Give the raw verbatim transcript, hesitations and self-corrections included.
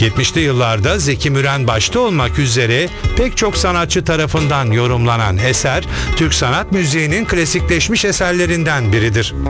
yetmişli yıllarda Zeki Müren başta olmak üzere pek çok sanatçı tarafından yorumlanan eser, Türk sanat müziğinin klasikleşmiş eserlerinden biridir.